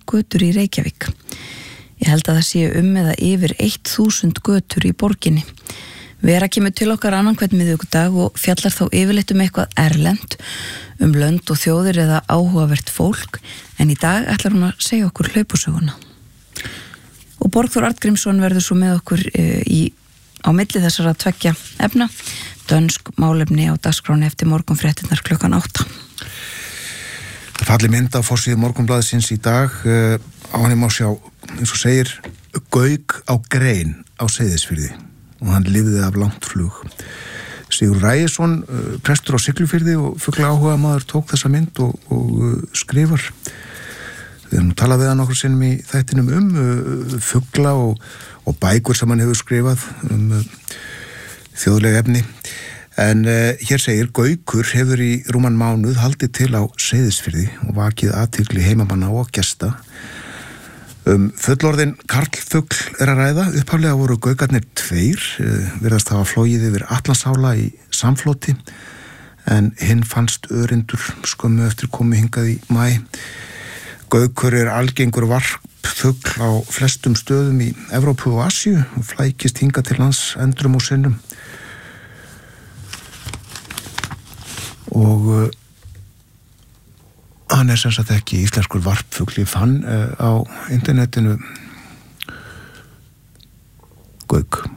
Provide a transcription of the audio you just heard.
götur í Reykjavík. Ég held að það séu eða yfir 1000 götur í borginni. Vera kemur til okkar annan hvern miðvikudag og fjallar þá yfirleitt eitthvað erlent, lönd og þjóðir eða áhugavert fólk, en í dag ætlar hún að segja okkur hlaupasöguna. Og Borgþór Arngrímsson verður svo með okkur á milli þessara tveggja efna, dönsk málefni á dagskráni eftir morgunfréttirnar klukkan 8. Það falli mynd á forsíðu Morgunblaðsins í dag, á henni má sjá, eins og segir, Gauk á grein á Seyðisfirði og hann lifði af langt flug. Sigur Rægisson, prestur á Siglufirði og fuglaáhuga maður tók þessa mynd og skrifar. Við erum talað við hann okkur sinnum í þættinum fugla og bækur sem hann hefur skrifað þjóðleg efni. En hér segir, Gaukur hefur í rúman mánuð haldið til á Seyðisfirði og vakið athygli heimamanna og gesta. Fullorðin karlfugl að ræða. Upphaflega voru gaukarnir 2, virðast hafa flogið yfir Atlantshála í samfloti, en hinn fannst örindur skömmu eftir komu hingað í maí. Gaukur algengur varpfugl á flestum stöðum í Evrópu og Asíu og flækist hingað til lands endrum og sinnum. Og hann sem sagt ekki íslenskur varpfugl. Ég fann á internetinu Gauk.